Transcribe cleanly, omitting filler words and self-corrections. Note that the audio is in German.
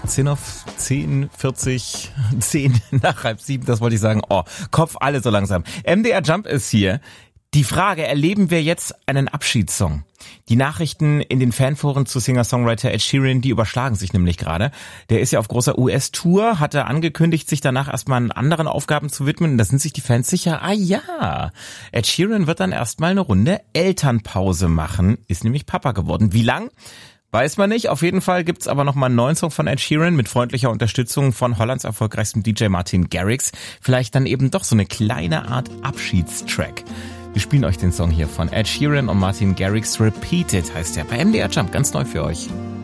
10 auf 10, 40, 10 nach halb 7, das wollte ich sagen. Oh, Kopf alle so langsam. MDR Jump ist hier. Die Frage, erleben wir jetzt einen Abschiedssong? Die Nachrichten in den Fanforen zu Singer-Songwriter Ed Sheeran, die überschlagen sich nämlich gerade. Der ist ja auf großer US-Tour, hat er angekündigt, sich danach erstmal anderen Aufgaben zu widmen. Da sind sich die Fans sicher, Ed Sheeran wird dann erstmal eine Runde Elternpause machen, ist nämlich Papa geworden. Wie lang? Weiß man nicht. Auf jeden Fall gibt's aber nochmal einen neuen Song von Ed Sheeran mit freundlicher Unterstützung von Hollands erfolgreichstem DJ Martin Garrix. Vielleicht dann eben doch so eine kleine Art Abschiedstrack. Wir spielen euch den Song hier von Ed Sheeran und Martin Garrix. Repeated heißt der bei MDR Jump, ganz neu für euch.